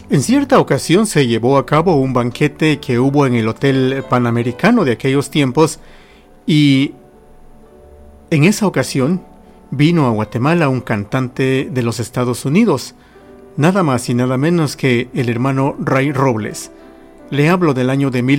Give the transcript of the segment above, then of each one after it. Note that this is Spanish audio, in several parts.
En cierta ocasión se llevó a cabo un banquete que hubo en el Hotel Panamericano de aquellos tiempos y en esa ocasión vino a Guatemala un cantante de los Estados Unidos, nada más y nada menos que el hermano Ray Robles. Le hablo del año de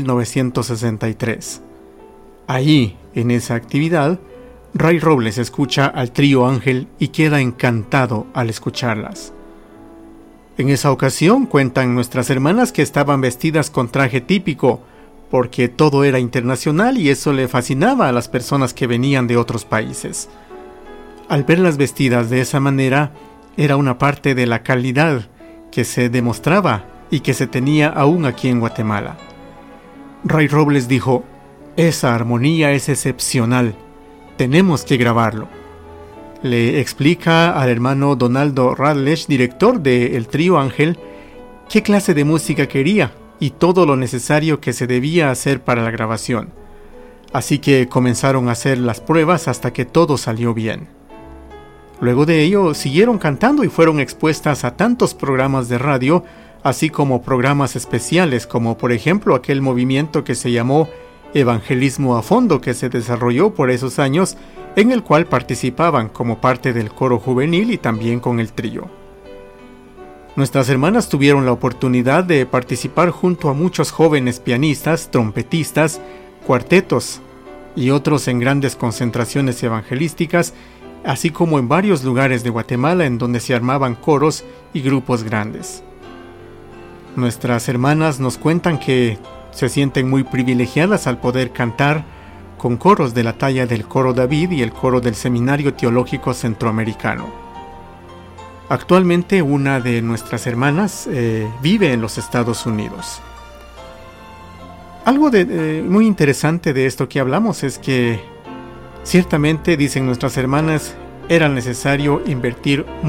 1963. Ahí, en esa actividad, Ray Robles escucha al trío Ángel y queda encantado al escucharlas. En esa ocasión cuentan nuestras hermanas que estaban vestidas con traje típico, porque todo era internacional y eso le fascinaba a las personas que venían de otros países. Al verlas vestidas de esa manera, era una parte de la calidad que se demostraba y que se tenía aún aquí en Guatemala. Ray Robles dijo: esa armonía es excepcional, tenemos que grabarlo. Le explica al hermano Donaldo Radlech, director del trío Ángel, qué clase de música quería y todo lo necesario que se debía hacer para la grabación. Así que comenzaron a hacer las pruebas hasta que todo salió bien. Luego de ello siguieron cantando y fueron expuestas a tantos programas de radio, así como programas especiales, como por ejemplo aquel movimiento que se llamó Evangelismo a Fondo, que se desarrolló por esos años, en el cual participaban como parte del coro juvenil y también con el trío. Nuestras hermanas tuvieron la oportunidad de participar junto a muchos jóvenes pianistas, trompetistas, cuartetos y otros en grandes concentraciones evangelísticas, así como en varios lugares de Guatemala en donde se armaban coros y grupos grandes. Nuestras hermanas nos cuentan que se sienten muy privilegiadas al poder cantar con coros de la talla del Coro David y el coro del Seminario Teológico Centroamericano. Actualmente una de nuestras hermanas vive en los Estados Unidos. Algo muy interesante de esto que hablamos es que ciertamente, dicen nuestras hermanas, era necesario invertir